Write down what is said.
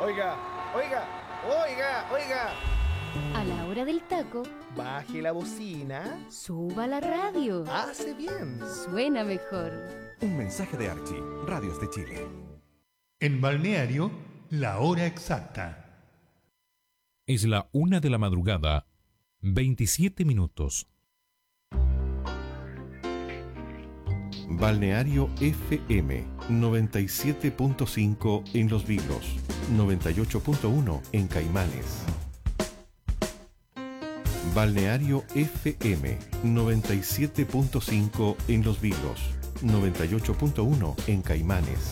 Oiga, oiga, oiga, oiga. A la hora del taco, Baje la bocina. suba la radio. Hace bien. Suena mejor. Un mensaje de Archie, Radios de Chile. En Balneario, la hora exacta. Es la 1 de la madrugada, 27 minutos. Balneario FM 97.5 en Los Vilos, 98.1 en Caimanes. Balneario FM 97.5 en Los Vilos, 98.1 en Caimanes.